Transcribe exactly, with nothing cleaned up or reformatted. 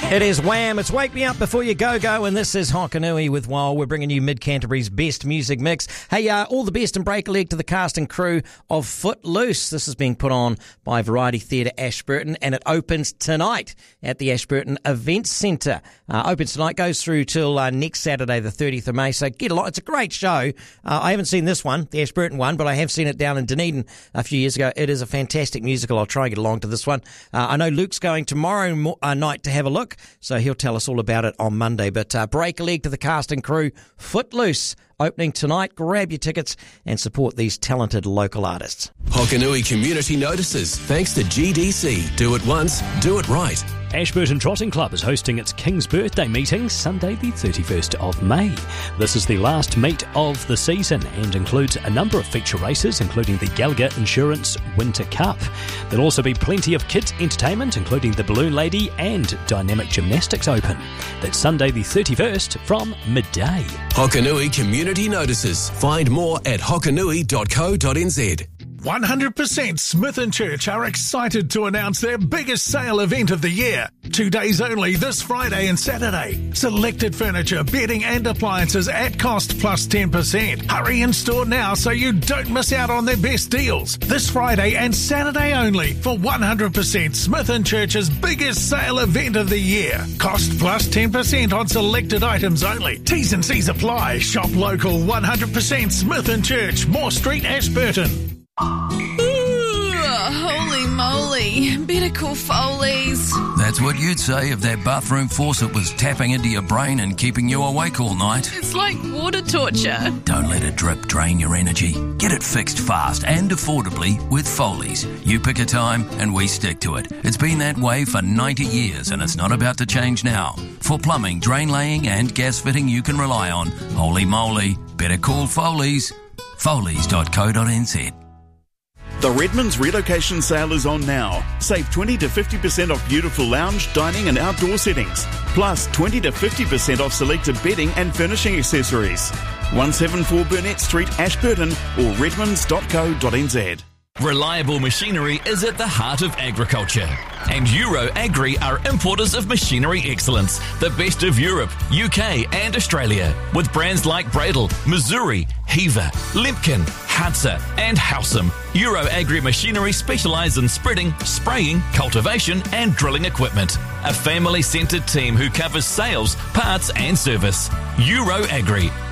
It is Wham! It's Wake Me Up Before You Go Go, and this is Hokanui with Wild. We're bringing you Mid-Canterbury's best music mix. Hey, uh, all the best and break a leg to the cast and crew of Footloose. This is being put on by Variety Theatre Ashburton, and it opens tonight at the Ashburton Events Centre. Uh, opens tonight, goes through till uh, next Saturday, the thirtieth of May, so get along. It's a great show. Uh, I haven't seen this one, the Ashburton one, but I have seen it down in Dunedin a few years ago. It is a fantastic musical. I'll try and get along to this one. Uh, I know Luke's going tomorrow mo- uh, night to have a look, so he'll tell us all about it on Monday. But uh, break a leg to the cast and crew. Footloose, opening tonight. Grab your tickets and support these talented local artists. Hokanui Community Notices. Thanks to G D C. Do it once, do it right. Ashburton Trotting Club is hosting its King's Birthday meeting Sunday the thirty-first of May. This is the last meet of the season and includes a number of feature races, including the Gallagher Insurance Winter Cup. There'll also be plenty of kids' entertainment, including the Balloon Lady and Dynamic Gymnastics Open. That's Sunday the thirty-first from midday. Hokanui Community Notices. Find more at hokanui dot co dot n z. one hundred percent Smith and Church are excited to announce their biggest sale event of the year. Two days only this Friday and Saturday. Selected furniture, bedding and appliances at cost plus ten percent. Hurry in store now so you don't miss out on their best deals. This Friday and Saturday only for one hundred percent Smith and Church's biggest sale event of the year. Cost plus ten percent on selected items only. T's and C's apply. Shop local one hundred percent Smith and Church, Moore Street, Ashburton. Ooh, holy moly. Better call Foley's. That's what you'd say if that bathroom faucet was tapping into your brain and keeping you awake all night. It's like water torture. Don't let a drip drain your energy. Get it fixed fast and affordably with Foley's. You pick a time and we stick to it. It's been that way for ninety years and it's not about to change now. For plumbing, drain laying and gas fitting you can rely on, holy moly, better call Foley's. Foleys dot co dot n z. The Redmond's relocation sale is on now. Save twenty to fifty percent off beautiful lounge, dining and outdoor settings. Plus twenty to fifty percent off selected bedding and furnishing accessories. one seventy-four Burnett Street, Ashburton or redmonds dot co dot n z. Reliable machinery is at the heart of agriculture. And Euro Agri are importers of machinery excellence, the best of Europe, U K and Australia, with brands like Bradle, Missouri, Heaver, Limpkin, Hadza and Howsam. Euro Agri Machinery specialise in spreading, spraying, cultivation and drilling equipment. A family-centred team who covers sales, parts and service. Euro Agri.